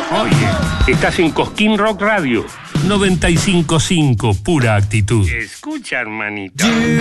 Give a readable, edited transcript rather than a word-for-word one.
Oye, estás en Cosquín Rock Radio. 95.5, pura actitud. Escucha, hermanita.